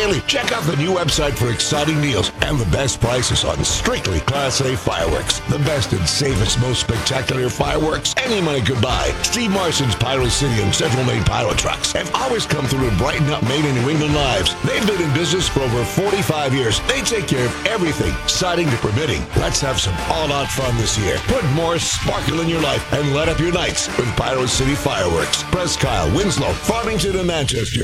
Check out the new website for exciting deals and the best prices on strictly Class A fireworks. The best and safest, most spectacular fireworks any money could buy. Steve Marson's Pyro City and Central Maine Pyro Trucks have always come through and brighten up Maine and New England lives. They've been in business for over 45 years. They take care of everything, siding to permitting. Let's have some all-out fun this year. Put more sparkle in your life and light up your nights with Pyro City Fireworks. Presque Isle, Winslow, Farmington, and Manchester.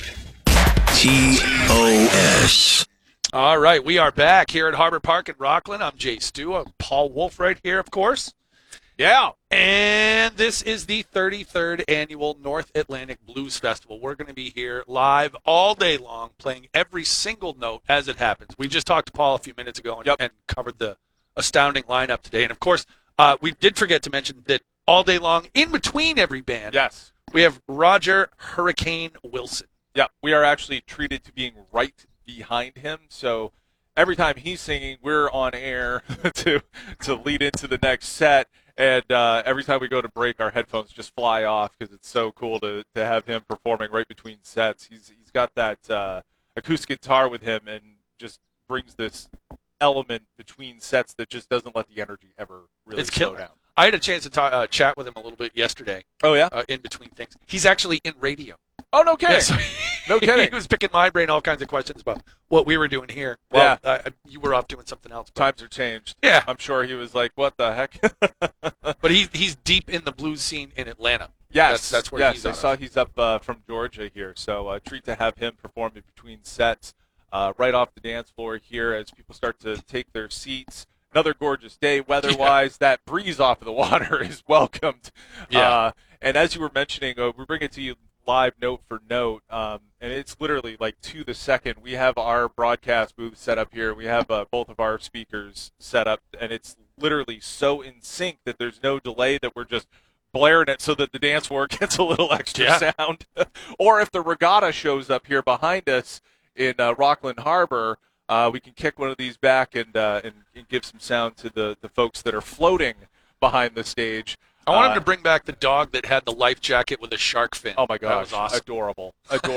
TOS. All right, we are back here at Harbor Park in Rockland. I'm Jay Stu. I'm Paul Wolf right here, of course. Yeah, and this is the 33rd Annual North Atlantic Blues Festival. We're going to be here live all day long, playing every single note as it happens. We just talked to Paul a few minutes ago and covered the astounding lineup today. And, of course, we did forget to mention that all day long, in between every band, yes, we have Roger Hurricane Wilson. Yeah, we are actually treated to being right behind him. So every time he's singing, we're on air to lead into the next set. And every time we go to break, our headphones just fly off because it's so cool to have him performing right between sets. He's got that acoustic guitar with him and just brings this element between sets that just doesn't let the energy ever really slow down. I had a chance to chat with him a little bit yesterday. Oh, yeah? In between things. He's actually in radio. Oh, no kidding. Yes. No kidding. He was picking my brain all kinds of questions about what we were doing here. Well, you were off doing something else. Times are changed. Yeah. I'm sure he was like, what the heck? But he's deep in the blues scene in Atlanta. Yes. That's where he's I saw he's up from Georgia here. So a treat to have him perform in between sets right off the dance floor here as people start to take their seats. Another gorgeous day weather-wise. Yeah. That breeze off of the water is welcomed. Yeah. And as you were mentioning, we bring it to you live note for note, and it's literally like to the second. We have our broadcast booth set up here. We have both of our speakers set up, and it's literally so in sync that there's no delay that we're just blaring it so that the dance floor gets a little extra sound. Or if the regatta shows up here behind us in Rockland Harbor, we can kick one of these back and give some sound to the folks that are floating behind the stage. I wanted to bring back the dog that had the life jacket with a shark fin. Oh, my gosh. That was awesome. Adorable.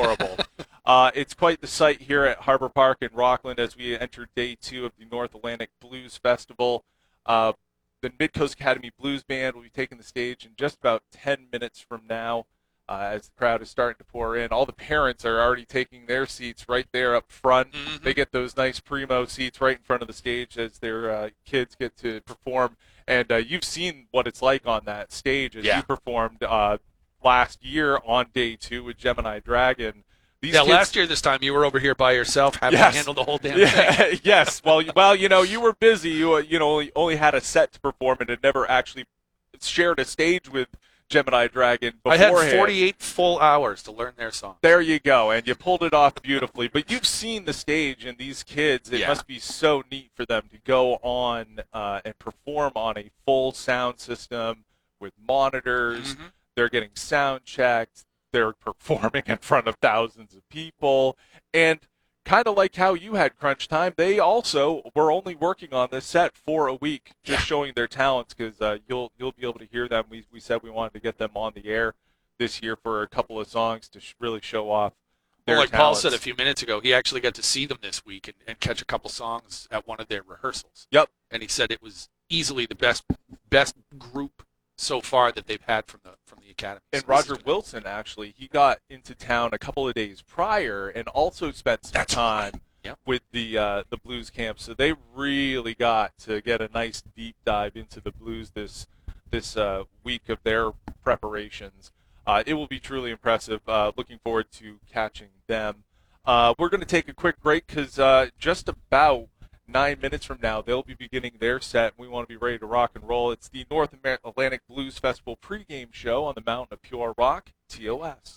It's quite the sight here at Harbor Park in Rockland as we enter day 2 of the North Atlantic Blues Festival. The Midcoast Academy Blues Band will be taking the stage in just about 10 minutes from now as the crowd is starting to pour in. All the parents are already taking their seats right there up front. Mm-hmm. They get those nice primo seats right in front of the stage as their kids get to perform. And you've seen what it's like on that stage as you performed last year on day 2 with Gemini Dragon. These kids, last year this time you were over here by yourself having to handle the whole damn thing. Yes. Well, you were busy. You only had a set to perform and had never actually shared a stage with Gemini Dragon beforehand. I had 48 full hours to learn their song. There you go, and you pulled it off beautifully. But you've seen the stage, and these kids, it must be so neat for them to go on and perform on a full sound system with monitors. Mm-hmm. They're getting sound checked. They're performing in front of thousands of people. And kind of like how you had crunch time, they also were only working on this set for a week, just showing their talents because you'll be able to hear them. We said we wanted to get them on the air this year for a couple of songs to really show off their like talents. Paul said a few minutes ago, he actually got to see them this week and catch a couple songs at one of their rehearsals. Yep. And he said it was easily the best group so far that they've had from the academy. And Roger Wilson, actually, he got into town a couple of days prior and also spent some time with the blues camp. So they really got to get a nice deep dive into the blues this week of their preparations. It will be truly impressive. Looking forward to catching them. We're going to take a quick break because just about 9 minutes from now, they'll be beginning their set. We want to be ready to rock and roll. It's the North Atlantic Blues Festival pregame show on the Mountain of Pure Rock, TOS.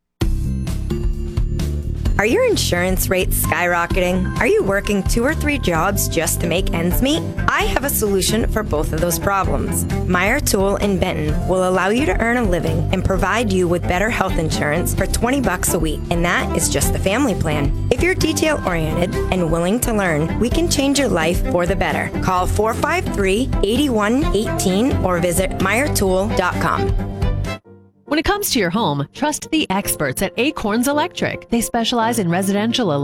Are your insurance rates skyrocketing? Are you working 2 or 3 jobs just to make ends meet? I have a solution for both of those problems. Meyer Tool in Benton will allow you to earn a living and provide you with better health insurance for $20 a week, and that is just the family plan. If you're detail-oriented and willing to learn, we can change your life for the better. Call 453-8118 or visit meyertool.com. When it comes to your home, trust the experts at Acorns Electric. They specialize in residential